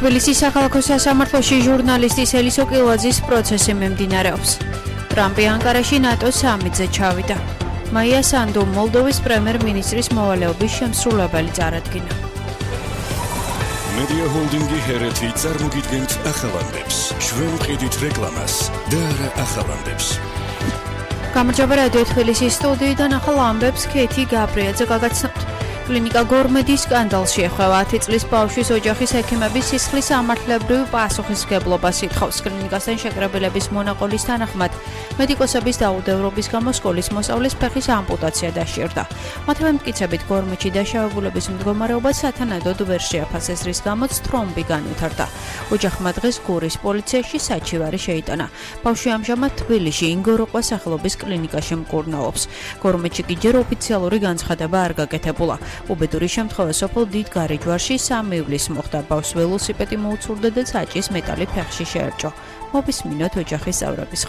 თბილისის საქალაქო სასამართლოში ჟურნალისტის ელისო კილვაძის პროცესი მიმდინარეობს. ტრამპი ანკარაში ნატოს სამიტზე ჩავიდა. მაია სანდუ მოლდოვის პრემიერ-მინისტრის მოვალეობის შემსრულებელი წარადგინა. Media Holdingi ჰერეთი წარმოგიდგენთ ახალანდებს. ჩვენ ვყიდით რეკლამას და არა ახალანდებს. გამარჯობა რადიო თბილისის სტუდიიდან ახალ ამბებს ქეთი გაბრიაძე გაგაცნობთ. კლინიკა გორმედის სკანდალში ეხება 10 წლის ბავშვის ოჯახის ექიმების სისხლის ამართლებრივ პასუხისმგებლობას ითხოვს. კლინიკასთან შეკრებილების მონაყოლის თანახმად მედიკოსების დაუდევრობის გამო სკოლის მოსწავლის ფეხის ამპუტაცია დაშირდა. მათივე მტკიცებით გორმედში დაშავებულების მდგომარეობა სათანადოდ ვერ შეაფასეს, რის გამოც თრომბი განვითარდა. ოჯახმა დღეს გურის პოლიციაში საჩივარი შეიტანა. ბავშვი ამჟამად თბილისში ინგოროყვა სახელობის კლინიკაში მკურნალობს. გორმედში კი ჯერ ოფიციალური განცხადება არ გაკეთებულა. უბედური შემთხვევა სოფელ დიდ გარეჯვარში 3 ივლისს მოხდა. ბავშვს ველოსიპედი მოუცურდა და საჭის მეტალი ფეხში შეერჭო. მობისმინოთ ოჯახის წევრების